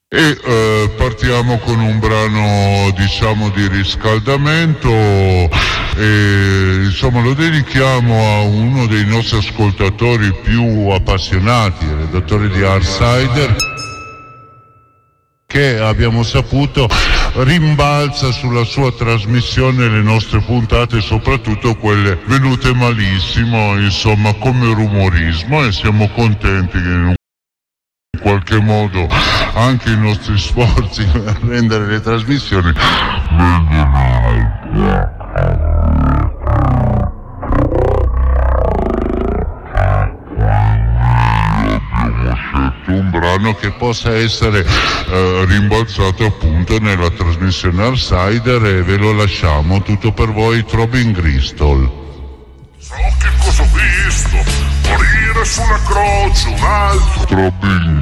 Partiamo con un brano, diciamo, di riscaldamento e insomma lo dedichiamo a uno dei nostri ascoltatori più appassionati, il redattore di Artsider, che abbiamo saputo rimbalza sulla sua trasmissione le nostre puntate, soprattutto quelle venute malissimo, insomma, come rumorismo, e siamo contenti che in qualche modo anche i nostri sforzi a rendere le trasmissioni un brano che possa essere rimbalzato appunto nella trasmissione Artsider, e ve lo lasciamo tutto per voi. Throbbing Gristle. So che cosa ho visto morire sulla croce un altro Throbbing